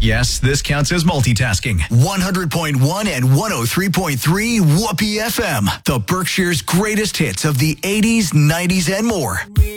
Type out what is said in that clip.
Yes, this counts as multitasking. 100.1 and 103.3 Whoopee FM. The Berkshire's greatest hits of the 80s, 90s, and more.